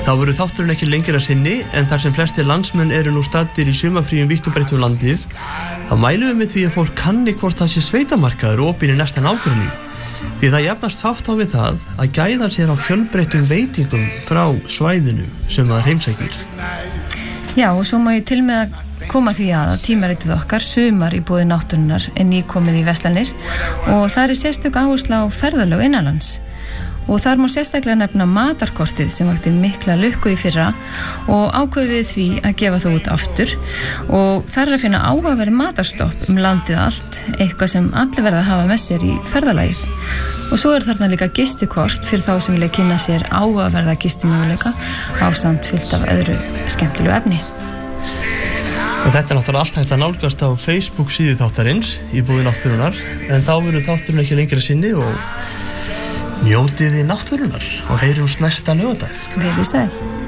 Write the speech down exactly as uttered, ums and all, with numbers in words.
Þá verður þátturinn ekki lengri að sinni, en þar sem flestir landsmenn eru nú staddir í sumarfríum vítt og breitt um landið, þá mælum við með því að fólk kanni hvort það sé sveitamarkaður opinn í næsta nágrenni. Því það jafnast fátt á við það að gæða sér á fjölbreyttum veitingum frá svæðinu sem það heimsækir. Já, og svo má ég til með að koma því að að tímaritið okkar sumar í boði náttúrunnar er nýkomið í verslanir og það er sérstök áhersla á ferðalög innanlands. Og þar má sérstaklega nefna matarkortið sem vakti mikla lukku í fyrra og ákveðið við því að gefa það út aftur og þar er að finna áhugaverð matarstopp um landið allt, eitthvað sem allir verða að hafa með sér í ferðalagið. Og svo er þarna líka gistikort fyrir þá sem vilja kynna sér áhugaverða gistimöguleika ásamt fyllt af öðru skemmtilegu efni. Og þetta er náttúrulega allt hægt að nálgast á Facebook síðu þáttarins í boði náttúrunnar, en þá verður þátturinn ekki lengri að sinni og njótið í náttúrunnar og heyrjumst næsta laugardag. Verið sæl.